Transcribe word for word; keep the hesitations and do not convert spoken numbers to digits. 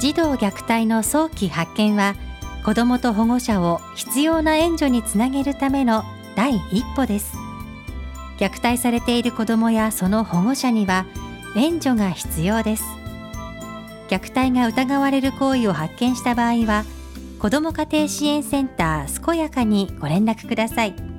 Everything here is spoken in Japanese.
児童虐待の早期発見は、子どもと保護者を必要な援助につなげるための第一歩です。虐待されている子どもやその保護者には援助が必要です。虐待が疑われる行為を発見した場合は、子ども家庭支援センターすこやかにご連絡ください。